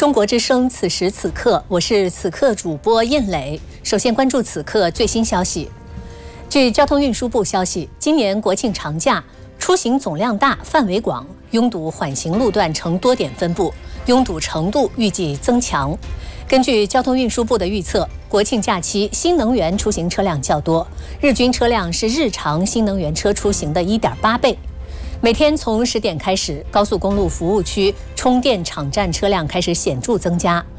中国之声，此时此刻，我是此刻主播燕磊。首先关注此刻最新消息。据交通运输部消息，今年国庆长假出行总量大、范围广，拥堵缓行路段呈多点分布，拥堵程度预计增强。根据交通运输部的预测，国庆假期新能源出行车辆较多，日均车辆是日常新能源车出行的1.8倍。每天从10点开始，高速公路服务区充电场站车辆开始显著增加，